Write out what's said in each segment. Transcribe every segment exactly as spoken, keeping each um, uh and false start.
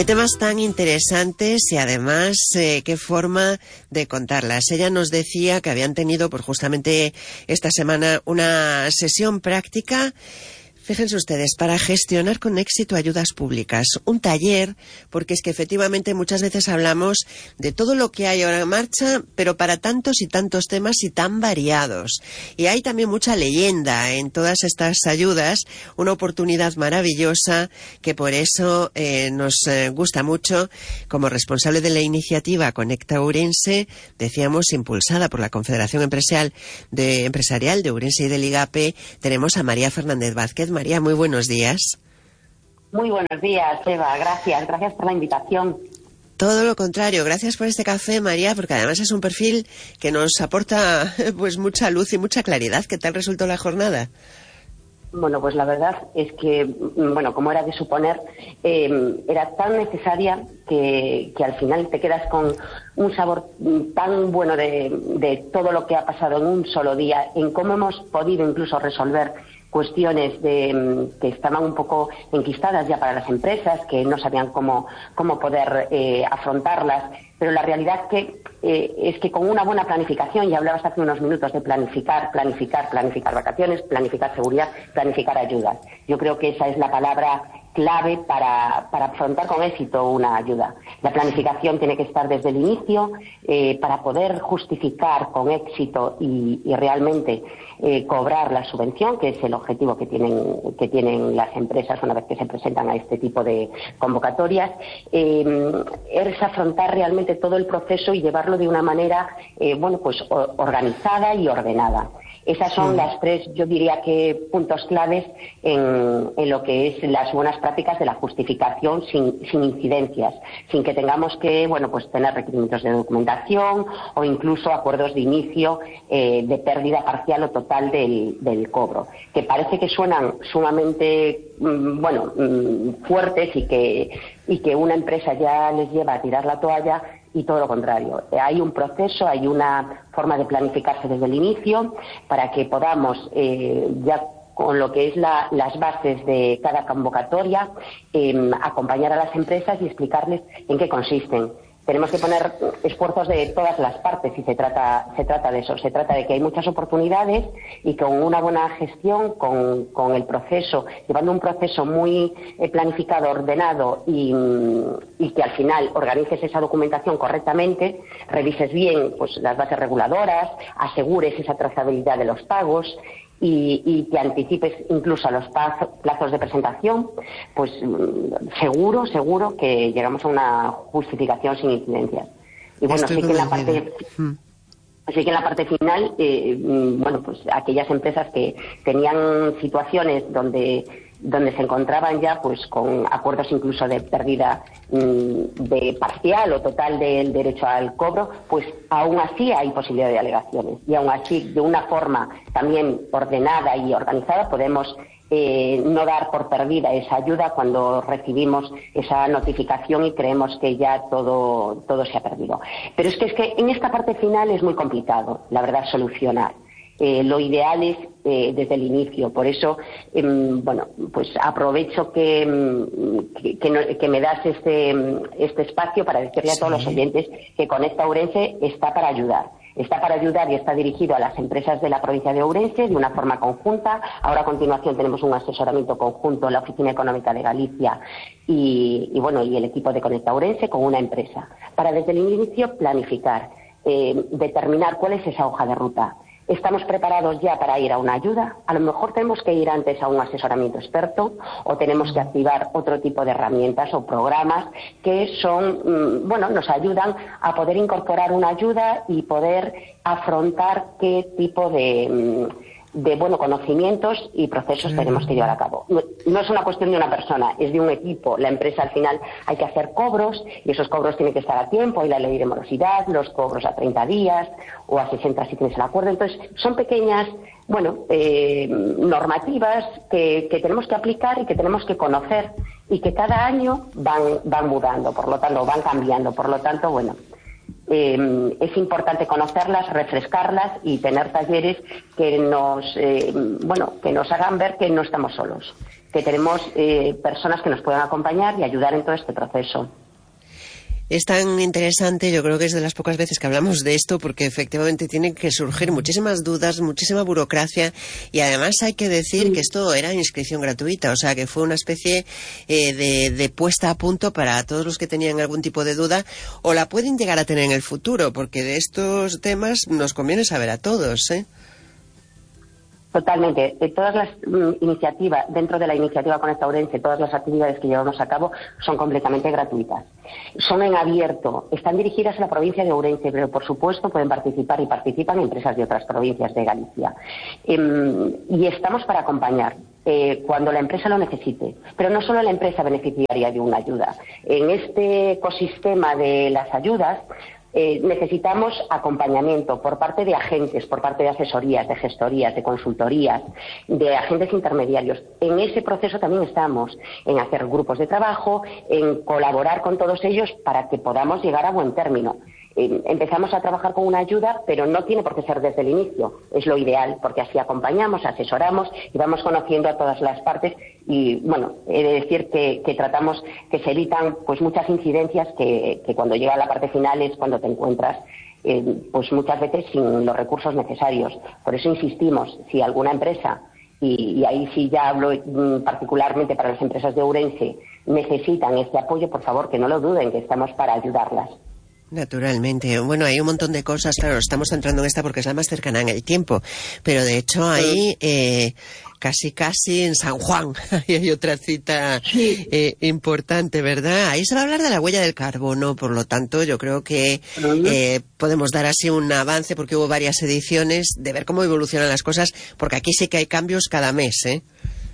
Qué temas tan interesantes y además eh, qué forma de contarlas. Ella nos decía que habían tenido pues justamente esta semana una sesión práctica. Fíjense ustedes, para gestionar con éxito ayudas públicas, un taller, porque es que efectivamente muchas veces hablamos de todo lo que hay ahora en marcha, pero para tantos y tantos temas y tan variados. Y hay también mucha leyenda en todas estas ayudas, una oportunidad maravillosa que por eso eh, nos eh, gusta mucho. Como responsable de la iniciativa Conecta Ourense, decíamos, impulsada por la Confederación Empresarial de, Empresarial de Ourense y del IGAPE, tenemos a María Fernández Vázquez. María, muy buenos días. Muy buenos días, Eva. Gracias. Gracias por la invitación. Todo lo contrario. Gracias por este café, María, porque además es un perfil que nos aporta pues mucha luz y mucha claridad. ¿Qué tal resultó la jornada? Bueno, pues la verdad es que, bueno, como era de suponer, eh, era tan necesaria que, que al final te quedas con un sabor tan bueno de, de todo lo que ha pasado en un solo día, en cómo hemos podido incluso resolver cuestiones de, que estaban un poco enquistadas ya para las empresas, que no sabían cómo, cómo poder eh, afrontarlas. Pero la realidad que, eh, es que con una buena planificación, y hablabas hace unos minutos de planificar, planificar, planificar vacaciones, planificar seguridad, planificar ayudas. Yo creo que esa es la palabra clave para, para afrontar con éxito una ayuda. La planificación tiene que estar desde el inicio eh, para poder justificar con éxito y, y realmente eh, cobrar la subvención, que es el objetivo que tienen, que tienen las empresas una vez que se presentan a este tipo de convocatorias. Eh, es afrontar realmente todo el proceso y llevarlo de una manera eh, bueno, pues organizada y ordenada. Esas son sí. las tres, yo diría que puntos claves en, en lo que es las buenas prácticas de la justificación sin, sin incidencias, sin que tengamos que, bueno, pues tener requerimientos de documentación o incluso acuerdos de inicio eh, de pérdida parcial o total del, del cobro, que parece que suenan sumamente, mmm, bueno, mmm, fuertes y que, y que una empresa ya les lleva a tirar la toalla. Y todo lo contrario. Hay un proceso, hay una forma de planificarse desde el inicio para que podamos, eh, ya con lo que es la, las bases de cada convocatoria, eh, acompañar a las empresas y explicarles en qué consisten. Tenemos que poner esfuerzos de todas las partes y se trata, se trata de eso. Se trata de que hay muchas oportunidades y con una buena gestión, con, con el proceso, llevando un proceso muy eh, planificado, ordenado y, y que al final organices esa documentación correctamente, revises bien pues, las bases reguladoras, asegures esa trazabilidad de los pagos, Y, y te anticipes incluso a los plazos de presentación, pues seguro, seguro que llegamos a una justificación sin incidencias. Y bueno, sí que en la parte, sí que en la parte final, eh, bueno, pues aquellas empresas que tenían situaciones donde donde se encontraban ya pues con acuerdos incluso de pérdida mmm, de parcial o total del derecho al cobro, pues aún así hay posibilidad de alegaciones y aún así de una forma también ordenada y organizada podemos eh, no dar por perdida esa ayuda cuando recibimos esa notificación y creemos que ya todo, todo se ha perdido. Pero es que, es que en esta parte final es muy complicado, la verdad, solucionar. Eh, lo ideal es eh, desde el inicio. Por eso, eh, bueno, pues aprovecho que, que, que, no, que me das este, este espacio para decirle sí. a todos los oyentes que Conecta Ourense está para ayudar. Está para ayudar y está dirigido a las empresas de la provincia de Ourense de una forma conjunta. Ahora a continuación tenemos un asesoramiento conjunto en la Oficina Económica de Galicia y, y bueno, y el equipo de Conecta Ourense con una empresa. Para desde el inicio planificar, eh, determinar cuál es esa hoja de ruta. ¿Estamos preparados ya para ir a una ayuda? A lo mejor tenemos que ir antes a un asesoramiento experto o tenemos que activar otro tipo de herramientas o programas que son, bueno, nos ayudan a poder incorporar una ayuda y poder afrontar qué tipo de, de bueno, conocimientos y procesos sí. tenemos que llevar a cabo. No, no es una cuestión de una persona, es de un equipo. La empresa al final hay que hacer cobros y esos cobros tienen que estar a tiempo. Hay la ley de morosidad, los cobros a treinta días o a sesenta si tienes el acuerdo. Entonces, son pequeñas, bueno, eh, normativas que, que tenemos que aplicar y que tenemos que conocer y que cada año van, van mudando, por lo tanto, van cambiando. Por lo tanto, bueno, Eh, es importante conocerlas, refrescarlas y tener talleres que nos, eh, bueno, que nos hagan ver que no estamos solos, que tenemos eh, personas que nos puedan acompañar y ayudar en todo este proceso. Es tan interesante, yo creo que es de las pocas veces que hablamos de esto, porque efectivamente tienen que surgir muchísimas dudas, muchísima burocracia, y además hay que decir que esto era inscripción gratuita, o sea que fue una especie eh, de, de puesta a punto para todos los que tenían algún tipo de duda, o la pueden llegar a tener en el futuro, porque de estos temas nos conviene saber a todos, ¿eh? Totalmente. Eh, todas las mm, iniciativas, dentro de la iniciativa Conecta Ourense, todas las actividades que llevamos a cabo son completamente gratuitas. Son en abierto, están dirigidas a la provincia de Ourense, pero por supuesto pueden participar y participan empresas de otras provincias de Galicia. Eh, y estamos para acompañar. Eh, cuando la empresa lo necesite. Pero no solo la empresa beneficiaria de una ayuda. En este ecosistema de las ayudas, Eh, necesitamos acompañamiento por parte de agentes, por parte de asesorías, de gestorías, de consultorías, de agentes intermediarios. En ese proceso también estamos, en hacer grupos de trabajo, en colaborar con todos ellos para que podamos llegar a buen término. Eh, empezamos a trabajar con una ayuda, pero no tiene por qué ser desde el inicio. Es lo ideal, porque así acompañamos, asesoramos y vamos conociendo a todas las partes. Y, bueno, he de decir que, que tratamos que se evitan pues muchas incidencias que, que cuando llega a la parte final es cuando te encuentras eh, pues muchas veces sin los recursos necesarios. Por eso insistimos, si alguna empresa, y, y ahí sí ya hablo mm, particularmente para las empresas de Ourense, necesitan este apoyo, por favor que no lo duden, que estamos para ayudarlas. Naturalmente. Bueno, hay un montón de cosas, claro, estamos entrando en esta porque es la más cercana en el tiempo, pero de hecho ahí eh, casi casi en San Juan hay otra cita sí. eh, importante, ¿verdad? Ahí se va a hablar de la huella del carbono, por lo tanto yo creo que eh, podemos dar así un avance, porque hubo varias ediciones, de ver cómo evolucionan las cosas, porque aquí sí que hay cambios cada mes, ¿eh?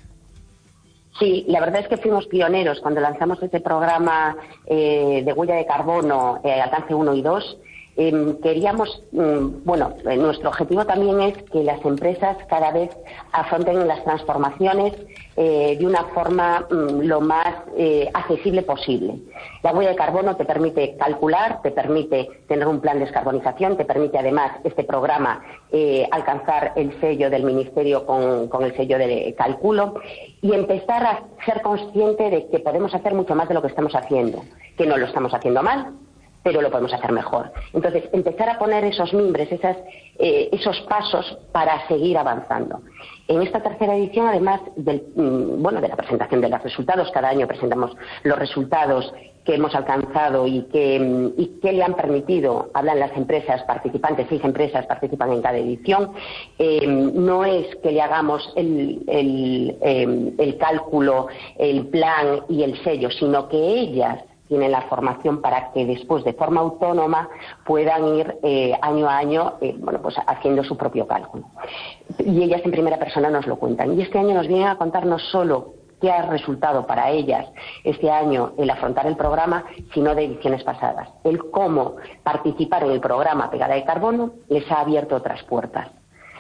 Sí, la verdad es que fuimos pioneros cuando lanzamos este programa eh, de huella de carbono, eh, alcance uno y dos. Eh, queríamos, mm, bueno, eh, nuestro objetivo también es que las empresas cada vez afronten las transformaciones eh, de una forma mm, lo más eh, accesible posible. La huella de carbono te permite calcular, te permite tener un plan de descarbonización, te permite además este programa eh, alcanzar el sello del Ministerio con, con el sello de cálculo y empezar a ser consciente de que podemos hacer mucho más de lo que estamos haciendo, que no lo estamos haciendo mal, pero lo podemos hacer mejor. Entonces, empezar a poner esos mimbres, esas, eh, esos pasos para seguir avanzando. En esta tercera edición, además del, bueno, de la presentación de los resultados, cada año presentamos los resultados que hemos alcanzado y que, y que le han permitido, hablan las empresas participantes, seis empresas participan en cada edición. Eh, no es que le hagamos el, el, eh, el cálculo, el plan y el sello, sino que ellas tienen la formación para que después de forma autónoma puedan ir eh, año a año eh, bueno, pues haciendo su propio cálculo. Y ellas en primera persona nos lo cuentan. Y este año nos vienen a contar no solo qué ha resultado para ellas este año el afrontar el programa, sino de ediciones pasadas. El cómo participar en el programa Pegada de Carbono les ha abierto otras puertas.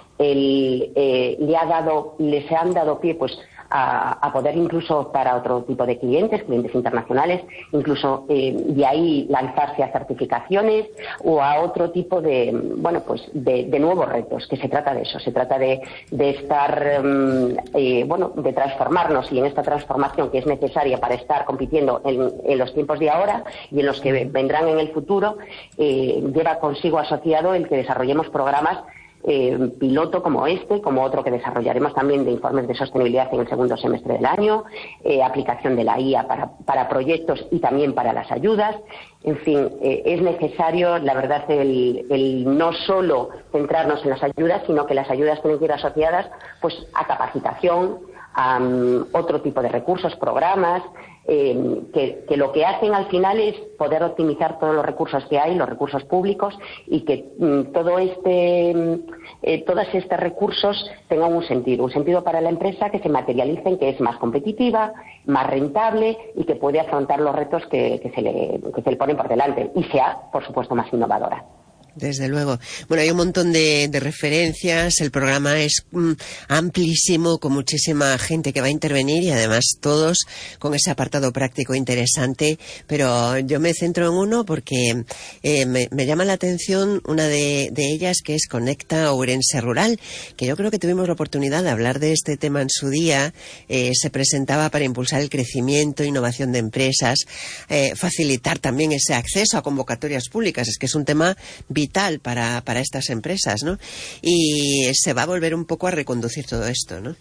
El, eh, le ha dado, les han dado pie pues a, a poder incluso para otro tipo de clientes, clientes internacionales, incluso eh, de ahí lanzarse a certificaciones o a otro tipo de, bueno, pues de, de nuevos retos, que se trata de eso, se trata de, de estar, um, eh, bueno, de transformarnos y en esta transformación que es necesaria para estar compitiendo en, en los tiempos de ahora y en los que vendrán en el futuro, eh, lleva consigo asociado el que desarrollemos programas Eh, piloto como este, como otro que desarrollaremos también de informes de sostenibilidad en el segundo semestre del año, eh, aplicación de la I A para, para proyectos y también para las ayudas. En fin, eh, es necesario, la verdad, el, el no solo centrarnos en las ayudas, sino que las ayudas tienen que ir asociadas pues a capacitación, a um, otro tipo de recursos, programas, eh, que, que lo que hacen al final es poder optimizar todos los recursos que hay, los recursos públicos, y que mm, todo este, eh, todos estos recursos tengan un sentido, un sentido para la empresa, que se materialicen, que es más competitiva, más rentable y que puede afrontar los retos que, que, se le, que se le ponen por delante y sea, por supuesto, más innovadora. Desde luego. Bueno, hay un montón de, de referencias, el programa es mm, amplísimo, con muchísima gente que va a intervenir y además todos con ese apartado práctico interesante, pero yo me centro en uno porque eh, me, me llama la atención una de, de ellas, que es Conecta Ourense Rural, que yo creo que tuvimos la oportunidad de hablar de este tema en su día. Eh, se presentaba para impulsar el crecimiento, innovación de empresas, eh, facilitar también ese acceso a convocatorias públicas, es que es un tema vital para, para estas empresas, ¿no? Y se va a volver un poco a reconducir todo esto, ¿no?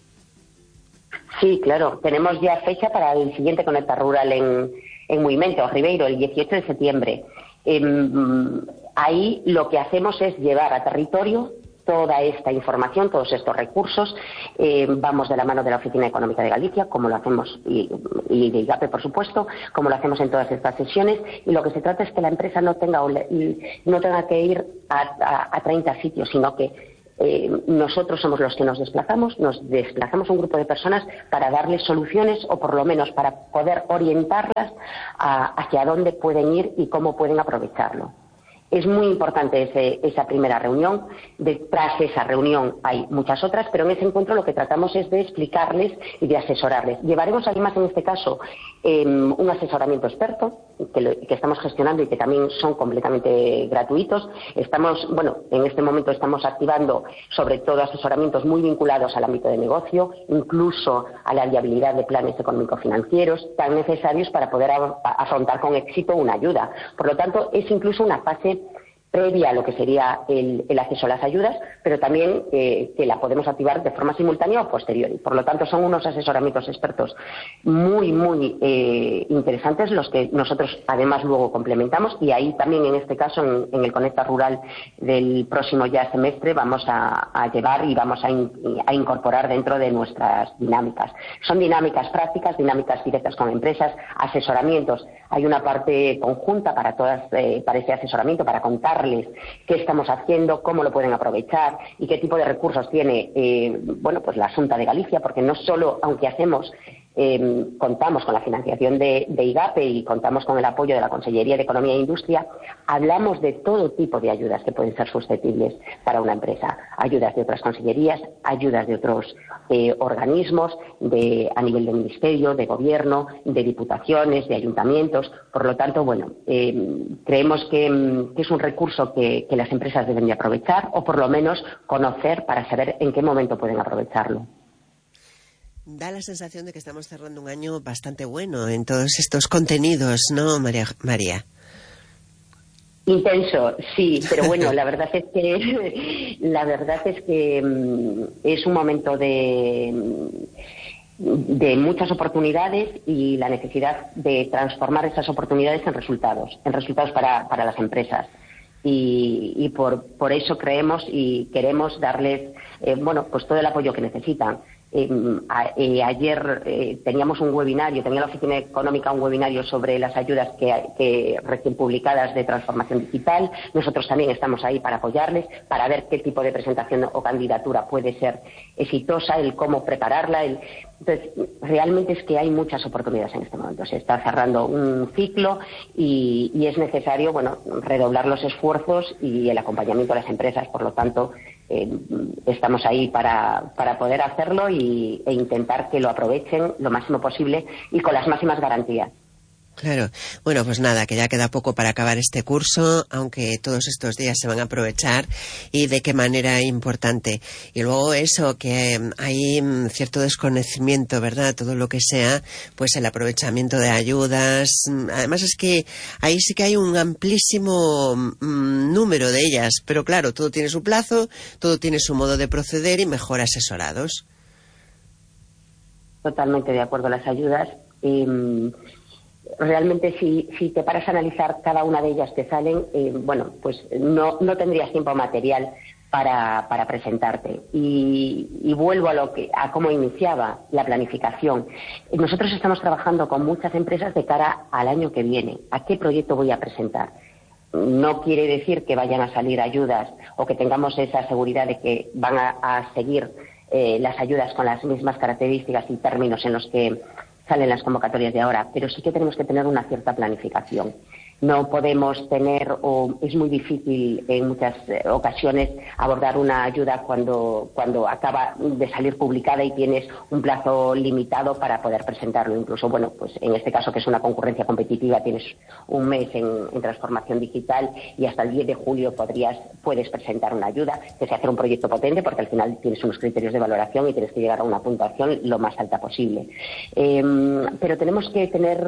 Sí, claro. Tenemos ya fecha para el siguiente Conecta Rural en, en Movimiento, Ribeiro, el dieciocho de septiembre. Eh, ahí lo que hacemos es llevar a territorio toda esta información, todos estos recursos. Eh, vamos de la mano de la Oficina Económica de Galicia, como lo hacemos, y, y de IGAPE, por supuesto, como lo hacemos en todas estas sesiones, y lo que se trata es que la empresa no tenga, no tenga que ir a, a, a treinta sitios, sino que eh, nosotros somos los que nos desplazamos, nos desplazamos un grupo de personas para darles soluciones, o por lo menos para poder orientarlas a, hacia dónde pueden ir y cómo pueden aprovecharlo. Es muy importante ese, esa primera reunión. Detrás de esa reunión hay muchas otras, pero en ese encuentro lo que tratamos es de explicarles y de asesorarles. Llevaremos además en este caso eh, un asesoramiento experto que, lo, que estamos gestionando y que también son completamente gratuitos. Estamos, bueno, en este momento estamos activando sobre todo asesoramientos muy vinculados al ámbito de negocio, incluso a la viabilidad de planes económico-financieros tan necesarios para poder a, a afrontar con éxito una ayuda. Por lo tanto, es incluso una fase previa a lo que sería el, el acceso a las ayudas, pero también eh, que la podemos activar de forma simultánea o posterior. Por lo tanto, son unos asesoramientos expertos muy, muy eh, interesantes, los que nosotros además luego complementamos, y ahí también en este caso, en, en el Conecta Rural del próximo ya semestre, vamos a, a llevar y vamos a, in, a incorporar dentro de nuestras dinámicas. Son dinámicas prácticas, dinámicas directas con empresas, asesoramientos. Hay una parte conjunta para todas, eh, para ese asesoramiento, para contar qué estamos haciendo, cómo lo pueden aprovechar y qué tipo de recursos tiene eh, bueno, pues la Xunta de Galicia, porque no solo, aunque hacemos, eh, contamos con la financiación de, de IGAPE y contamos con el apoyo de la Consellería de Economía e Industria, hablamos de todo tipo de ayudas que pueden ser susceptibles para una empresa. Ayudas de otras consellerías, ayudas de otros eh, organismos, de, a nivel de ministerio, de gobierno, de diputaciones, de ayuntamientos. Por lo tanto, bueno, eh, creemos que, que es un recurso que, que las empresas deben de aprovechar, o por lo menos conocer para saber en qué momento pueden aprovecharlo. Da la sensación de que estamos cerrando un año bastante bueno en todos estos contenidos, ¿no, María? María? Intenso, sí, pero bueno, la verdad es que la verdad es que um, es un momento de de muchas oportunidades y la necesidad de transformar esas oportunidades en resultados, en resultados para, para las empresas. Y, y por, por eso creemos y queremos darles eh, bueno, pues todo el apoyo que necesitan. Eh, a, eh, ayer eh, teníamos un webinario, tenía la Oficina Económica un webinario sobre las ayudas que, que recién publicadas de transformación digital. Nosotros también estamos ahí para apoyarles, para ver qué tipo de presentación o candidatura puede ser exitosa, el cómo prepararla. El... Entonces, realmente es que hay muchas oportunidades en este momento. Se está cerrando un ciclo y, y es necesario, bueno, redoblar los esfuerzos y el acompañamiento a las empresas. Por lo tanto, Eh, estamos ahí para, para poder hacerlo y, e intentar que lo aprovechen lo máximo posible y con las máximas garantías. Claro. Bueno, pues nada, que ya queda poco para acabar este curso, aunque todos estos días se van a aprovechar y de qué manera importante. Y luego eso, que hay cierto desconocimiento, ¿verdad? Todo lo que sea, pues el aprovechamiento de ayudas. Además es que ahí sí que hay un amplísimo mmm, número de ellas, pero claro, todo tiene su plazo, todo tiene su modo de proceder y mejor asesorados. Totalmente de acuerdo. Las ayudas... Eh, Realmente, si, si te paras a analizar cada una de ellas que salen, eh, bueno, pues no, no tendrías tiempo material para, para presentarte. Y, y vuelvo a lo que, a cómo iniciaba la planificación. Nosotros estamos trabajando con muchas empresas de cara al año que viene. ¿A qué proyecto voy a presentar? No quiere decir que vayan a salir ayudas o que tengamos esa seguridad de que van a, a seguir eh, las ayudas con las mismas características y términos en los que salen las convocatorias de ahora, pero sí que tenemos que tener una cierta planificación. no podemos tener, o es muy difícil en muchas ocasiones abordar una ayuda cuando, cuando acaba de salir publicada y tienes un plazo limitado para poder presentarlo. Incluso, bueno, pues en este caso, que es una concurrencia competitiva, tienes un mes en, en transformación digital y hasta el diez de julio podrías, puedes presentar una ayuda, que se hace un proyecto potente, porque al final tienes unos criterios de valoración y tienes que llegar a una puntuación lo más alta posible. Eh, pero tenemos que tener...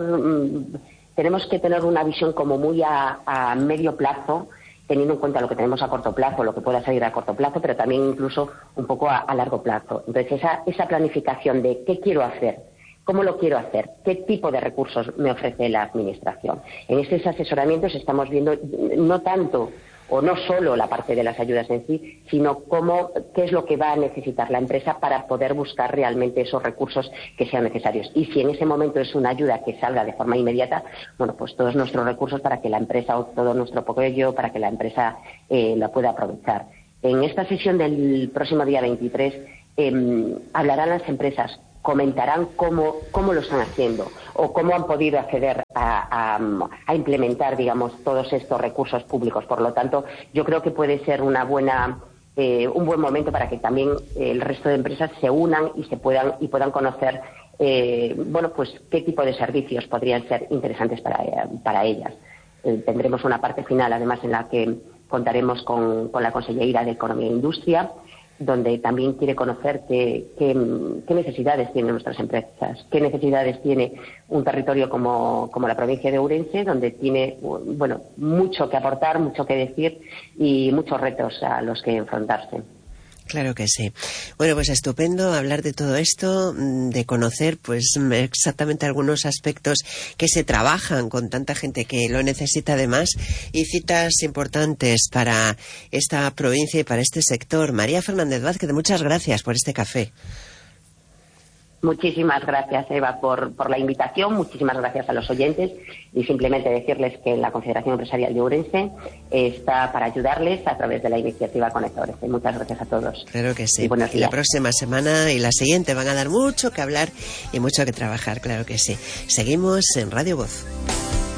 Tenemos que tener una visión como muy a, a medio plazo, teniendo en cuenta lo que tenemos a corto plazo, lo que pueda salir a corto plazo, pero también incluso un poco a, a largo plazo. Entonces, esa, esa planificación de qué quiero hacer, cómo lo quiero hacer, qué tipo de recursos me ofrece la Administración. En estos asesoramientos estamos viendo no tanto o no solo la parte de las ayudas en sí, sino cómo, qué es lo que va a necesitar la empresa para poder buscar realmente esos recursos que sean necesarios. Y si en ese momento es una ayuda que salga de forma inmediata, bueno, pues todos nuestros recursos para que la empresa, o todo nuestro apoyo para que la empresa eh, la pueda aprovechar. En esta sesión del próximo día veintitrés eh, hablarán las empresas, comentarán cómo, cómo lo están haciendo o cómo han podido acceder a, a, a implementar, digamos, todos estos recursos públicos. Por lo tanto, yo creo que puede ser una buena, eh, un buen momento para que también el resto de empresas se unan y se puedan y puedan conocer, eh, bueno, pues qué tipo de servicios podrían ser interesantes para, para ellas. Eh, tendremos una parte final, además, en la que contaremos con, con la Conselleira de Economía e Industria, donde también quiere conocer qué, qué, qué necesidades tienen nuestras empresas, qué necesidades tiene un territorio como, como la provincia de Ourense, donde tiene, bueno, mucho que aportar, mucho que decir y muchos retos a los que enfrentarse. Claro que sí. Bueno, pues estupendo hablar de todo esto, de conocer pues exactamente algunos aspectos que se trabajan con tanta gente que lo necesita además, y citas importantes para esta provincia y para este sector. María Fernández Vázquez, muchas gracias por este café. Muchísimas gracias, Eva, por, por la invitación. Muchísimas gracias a los oyentes y simplemente decirles que la Confederación Empresarial de Ourense está para ayudarles a través de la iniciativa Conecta Ourense. Muchas gracias a todos. Claro que sí. Y buenos días. Y la próxima semana y la siguiente van a dar mucho que hablar y mucho que trabajar, claro que sí. Seguimos en Radio Voz.